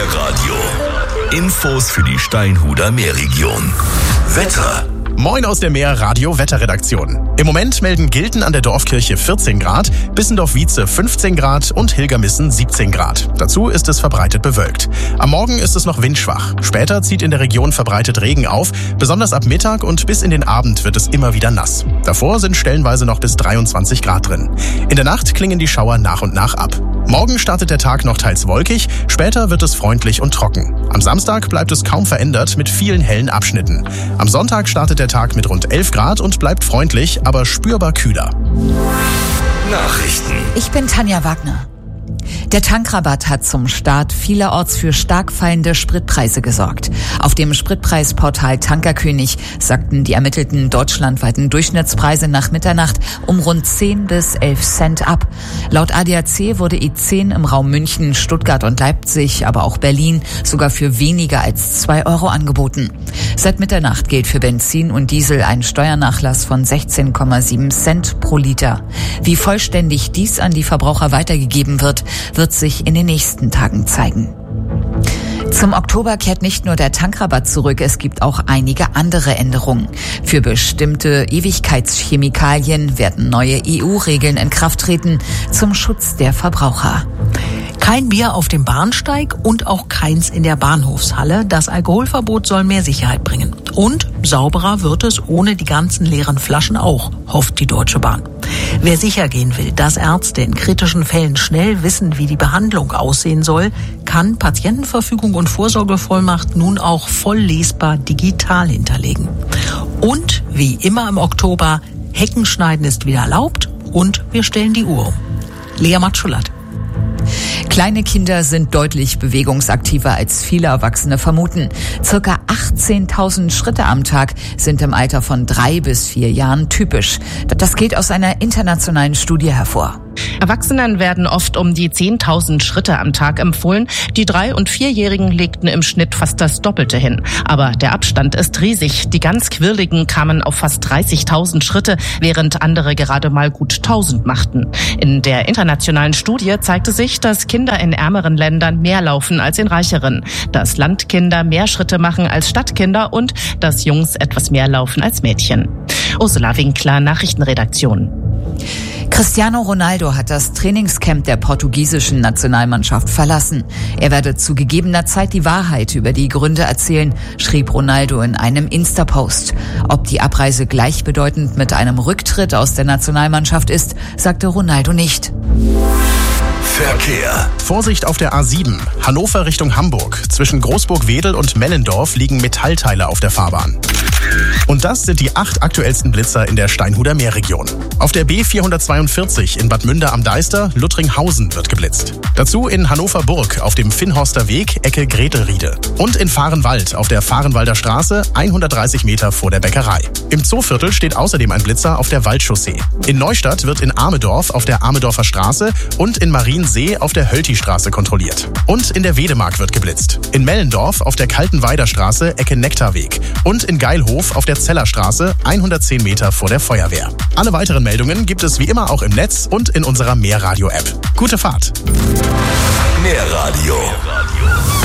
Meerradio. Infos für die Steinhuder Meerregion. Wetter. Moin aus der Meerradio-Wetterredaktion. Im Moment melden Gilten an der Dorfkirche 14 Grad, Bissendorf-Wietze 15 Grad und Hilgermissen 17 Grad. Dazu ist es verbreitet bewölkt. Am Morgen ist es noch windschwach. Später zieht in der Region verbreitet Regen auf. Besonders ab Mittag und bis in den Abend wird es immer wieder nass. Davor sind stellenweise noch bis 23 Grad drin. In der Nacht klingen die Schauer nach und nach ab. Morgen startet der Tag noch teils wolkig, später wird es freundlich und trocken. Am Samstag bleibt es kaum verändert mit vielen hellen Abschnitten. Am Sonntag startet der Tag mit rund 11 Grad und bleibt freundlich, aber spürbar kühler. Nachrichten. Ich bin Tanja Wagner. Der Tankrabatt hat zum Start vielerorts für stark fallende Spritpreise gesorgt. Auf dem Spritpreisportal Tankerkönig sagten die ermittelten deutschlandweiten Durchschnittspreise nach Mitternacht um rund 10 bis 11 Cent ab. Laut ADAC wurde E10 im Raum München, Stuttgart und Leipzig, aber auch Berlin sogar für weniger als 2 Euro angeboten. Seit Mitternacht gilt für Benzin und Diesel ein Steuernachlass von 16,7 Cent pro Liter. Wie vollständig dies an die Verbraucher weitergegeben wird sich in den nächsten Tagen zeigen. Zum Oktober kehrt nicht nur der Tankrabatt zurück, es gibt auch einige andere Änderungen. Für bestimmte Ewigkeitschemikalien werden neue EU-Regeln in Kraft treten zum Schutz der Verbraucher. Kein Bier auf dem Bahnsteig und auch keins in der Bahnhofshalle. Das Alkoholverbot soll mehr Sicherheit bringen. Und sauberer wird es ohne die ganzen leeren Flaschen auch, hofft die Deutsche Bahn. Wer sicher gehen will, dass Ärzte in kritischen Fällen schnell wissen, wie die Behandlung aussehen soll, kann Patientenverfügung und Vorsorgevollmacht nun auch voll lesbar digital hinterlegen. Und wie immer im Oktober, Heckenschneiden ist wieder erlaubt und wir stellen die Uhr um. Lea Matschulat. Kleine Kinder sind deutlich bewegungsaktiver als viele Erwachsene vermuten. Circa 18.000 Schritte am Tag sind im Alter von 3 bis 4 Jahren typisch. Das geht aus einer internationalen Studie hervor. Erwachsenen werden oft um die 10.000 Schritte am Tag empfohlen. Die 3- und 4-Jährigen legten im Schnitt fast das Doppelte hin. Aber der Abstand ist riesig. Die ganz Quirligen kamen auf fast 30.000 Schritte, während andere gerade mal gut 1.000 machten. In der internationalen Studie zeigte sich, dass Kinder in ärmeren Ländern mehr laufen als in reicheren, dass Landkinder mehr Schritte machen als Stadtkinder und dass Jungs etwas mehr laufen als Mädchen. Ursula Winkler, Nachrichtenredaktion. Cristiano Ronaldo hat das Trainingscamp der portugiesischen Nationalmannschaft verlassen. Er werde zu gegebener Zeit die Wahrheit über die Gründe erzählen, schrieb Ronaldo in einem Insta-Post. Ob die Abreise gleichbedeutend mit einem Rücktritt aus der Nationalmannschaft ist, sagte Ronaldo nicht. Verkehr. Vorsicht auf der A7, Hannover Richtung Hamburg. Zwischen Großburg-Wedel und Mellendorf liegen Metallteile auf der Fahrbahn. Und das sind die 8 aktuellsten Blitzer in der Steinhuder Meerregion. Auf der B442 in Bad Münder am Deister, Luttringhausen wird geblitzt. Dazu in Hannover-Burg auf dem Finnhorster Weg, Ecke Gretelriede. Und in Vahrenwald auf der Vahrenwalder Straße, 130 Meter vor der Bäckerei. Im Zooviertel steht außerdem ein Blitzer auf der Waldchaussee. In Neustadt wird in Amedorf auf der Amedorfer Straße und in Mariensee auf der Hölti-Straße kontrolliert. Und in der Wedemark wird geblitzt. In Mellendorf auf der Kaltenweider Straße, Ecke Nektarweg. Und in Geilhof auf der Zellerstraße, 110 Meter vor der Feuerwehr. Alle weiteren Meldungen gibt es wie immer auch im Netz und in unserer Meerradio-App. Gute Fahrt! Meerradio.